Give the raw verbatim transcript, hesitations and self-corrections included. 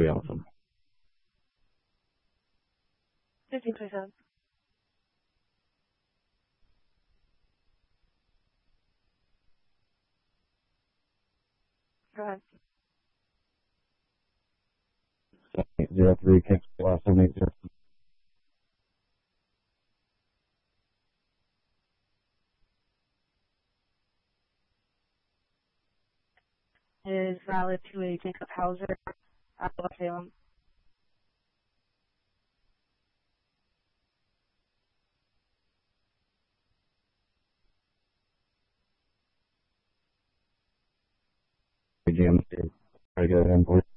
be awesome. fifteen twenty-seven. Go ahead. Zero three, cancel last seven eight zero. Is valid to a Jacob Hauser at Los Salem. Jim, try to get it in for you.